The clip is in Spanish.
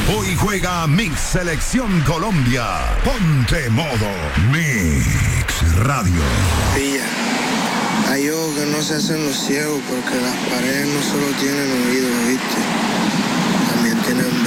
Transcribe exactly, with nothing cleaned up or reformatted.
Hoy juega Mix Selección Colombia. Ponte modo Mix Radio. Pilla, hay ojos que no se hacen los ciegos porque las paredes no solo tienen oídos, ¿viste? También tienen